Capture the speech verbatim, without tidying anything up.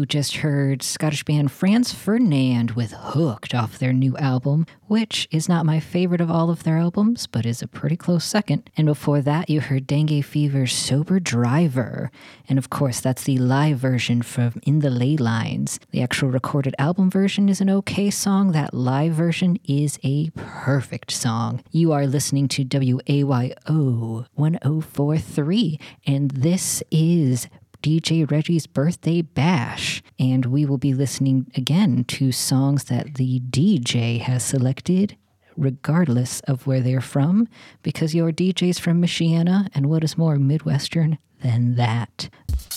just heard Scottish band Franz Ferdinand with Hooked off their new album, which is not my favorite of all of their albums, but is a pretty close second. And before that, you heard Dengue Fever's Sober Driver. And of course, that's the live version from In the Ley Lines. The actual recorded album version is an okay song. That live version is a perfect song. You are listening to W A Y O one oh four point three, and this is D J Reggie's Birthday Bash, and we will be listening again to songs that the D J has selected regardless of where they're from, because your D J's from Michiana, and what is more Midwestern than that?